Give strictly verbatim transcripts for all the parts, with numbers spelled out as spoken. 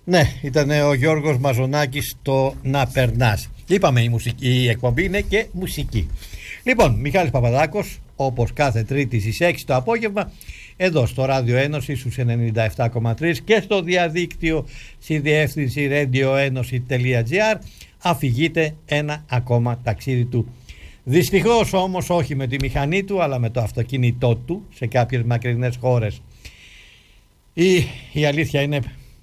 Ναι, ήταν ο Γιώργος Μαζονάκης, το «Να περνάς». Είπαμε η, μουσική, η εκπομπή είναι και μουσική. Λοιπόν, Μιχάλης Παπαδάκος, όπως κάθε Τρίτη στις έξι το απόγευμα, εδώ στο Ράδιο Ένωση στους ενενήντα επτά κόμμα τρία και στο διαδίκτυο στη διεύθυνση radioenωση τελεία gr, αφηγείται ένα ακόμα ταξίδι του. Δυστυχώς όμως όχι με τη μηχανή του, αλλά με το αυτοκίνητό του σε κάποιες μακρινές χώρες. Η, η αλήθεια είναι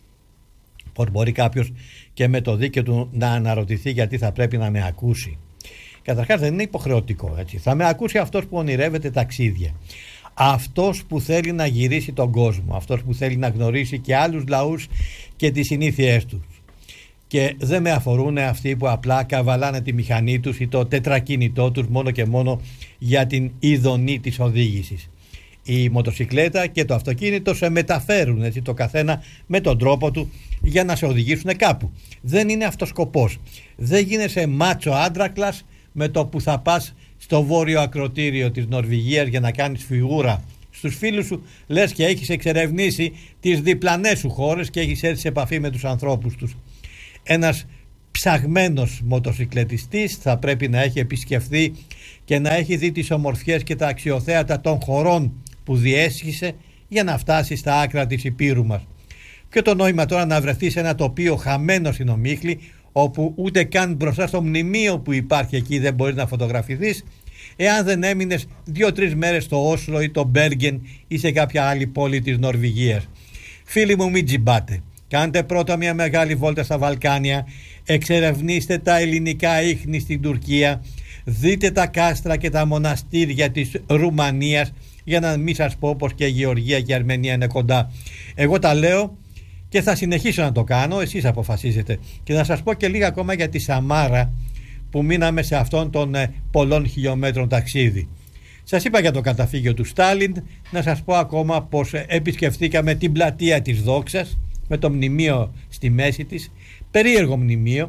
πως μπορεί κάποιος και με το δίκαιο του να αναρωτηθεί γιατί θα πρέπει να με ακούσει. Καταρχάς δεν είναι υποχρεωτικό, έτσι. Θα με ακούσει αυτός που ονειρεύεται ταξίδια, αυτός που θέλει να γυρίσει τον κόσμο, αυτός που θέλει να γνωρίσει και άλλους λαούς και τις συνήθειές τους. Και δεν με αφορούν αυτοί που απλά καβαλάνε τη μηχανή τους ή το τετρακίνητό τους μόνο και μόνο για την ειδονή της οδήγησης. Η μοτοσικλέτα και το αυτοκίνητο σε μεταφέρουν, έτσι, το καθένα με τον τρόπο του για να σε οδηγήσουν κάπου. Δεν είναι αυτός σκοπός. Δεν γίνεσαι μάτσο άντρακλας με το που θα πας στο βόρειο ακροτήριο της Νορβηγίας για να κάνεις φιγούρα στους φίλους σου, λες και έχεις εξερευνήσει τις διπλανές σου χώρες και έχεις έρθει σε επαφή με τους ανθρώπους τους. Ένας ψαγμένος μοτοσικλετιστής θα πρέπει να έχει επισκεφθεί και να έχει δει τις ομορφιές και τα αξιοθέατα των χωρών που διέσχισε για να φτάσει στα άκρα της υπήρου μας. Και το νόημα τώρα να βρεθεί σε ένα τοπίο χαμένο στην ομίχλη, όπου ούτε καν μπροστά στο μνημείο που υπάρχει εκεί δεν μπορείς να φωτογραφηθείς, εάν δεν έμεινες δύο-τρεις μέρες στο Όσλο ή το Μπέργεν ή σε κάποια άλλη πόλη της Νορβηγίας. Φίλοι μου, μην τζιμπάτε. Κάντε πρώτα μια μεγάλη βόλτα στα Βαλκάνια, εξερευνήστε τα ελληνικά ίχνη στην Τουρκία, δείτε τα κάστρα και τα μοναστήρια της Ρουμανίας, για να μην σας πω πως και η Γεωργία και η Αρμενία είναι κοντά. Εγώ τα λέω και θα συνεχίσω να το κάνω, εσείς αποφασίζετε. Και να σας πω και λίγα ακόμα για τη Σαμάρα που μείναμε σε αυτόν των ε, πολλών χιλιόμετρων ταξίδι. Σας είπα για το καταφύγιο του Στάλιν, να σας πω ακόμα πως ε, επισκεφθήκαμε την πλατεία της Δόξας με το μνημείο στη μέση της, περίεργο μνημείο,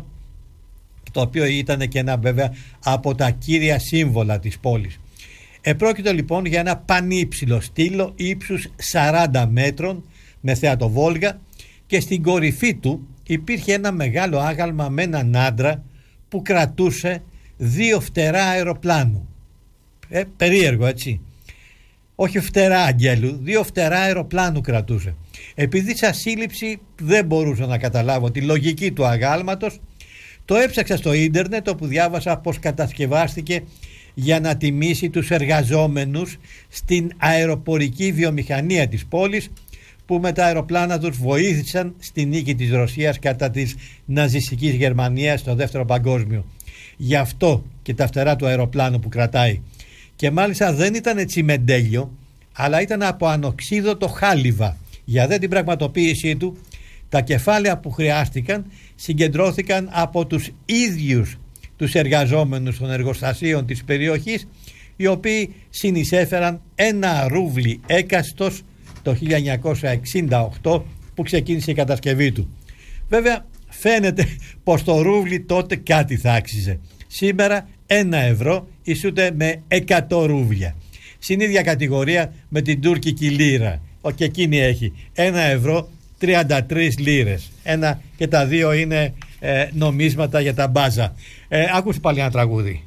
το οποίο ήταν και ένα βέβαια από τα κύρια σύμβολα της πόλης. Επρόκειτο λοιπόν για ένα πανύψηλο στήλο ύψους σαράντα μέτρων με θέατο Βόλγα και στην κορυφή του υπήρχε ένα μεγάλο άγαλμα με έναν άντρα που κρατούσε δύο φτερά αεροπλάνου. Ε, περίεργο, έτσι. Όχι φτερά αγγέλου, δύο φτερά αεροπλάνου κρατούσε. Επειδή σαν σύλληψη δεν μπορούσα να καταλάβω τη λογική του αγάλματος, το έψαξα στο ίντερνετ, όπου διάβασα πως κατασκευάστηκε για να τιμήσει τους εργαζόμενους στην αεροπορική βιομηχανία της πόλης, που με τα αεροπλάνα τους βοήθησαν στη νίκη της Ρωσίας κατά της ναζιστικής Γερμανίας στο δεύτερο παγκόσμιο. Γι' αυτό και τα φτερά του αεροπλάνου που κρατάει. Και μάλιστα δεν ήταν τσιμεντέλιο, αλλά ήταν από ανοξίδωτο χάλιβα. Για δε την πραγματοποίησή του, τα κεφάλαια που χρειάστηκαν συγκεντρώθηκαν από τους ίδιους τους εργαζόμενους των εργοστασίων της περιοχής, οι οποίοι συνεισέφεραν ένα ρούβλι έκαστος το χίλια εννιακόσια εξήντα οκτώ που ξεκίνησε η κατασκευή του. Βέβαια φαίνεται πως το ρούβλι τότε κάτι θα άξιζε. Σήμερα ένα ευρώ ισούται με εκατό ρούβλια. Στην ίδια κατηγορία με την τουρκική λίρα. Και εκείνη έχει ένα ευρώ τριάντα τρεις λίρες. Ένα και τα δύο είναι ε, νομίσματα για τα μπάζα. Ε, άκουσε πάλι ένα τραγούδι.